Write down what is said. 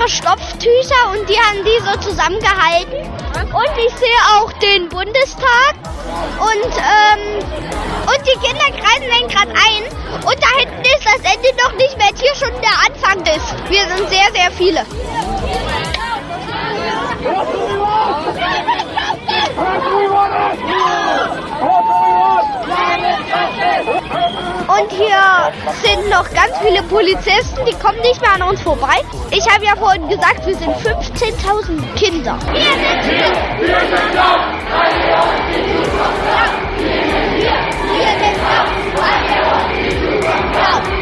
ihre Stopftücher und die haben die so zusammengehalten. Und ich sehe auch den Bundestag und die Kinder kreisen den gerade ein. Und da hinten ist das Ende noch nicht, wenn hier schon der Anfang ist. Wir sind sehr, sehr viele. Und hier sind noch ganz viele Polizisten, die kommen nicht mehr an uns vorbei. Ich habe ja vorhin gesagt, wir sind 15.000 Kinder. Wir sind laut, wir sind laut,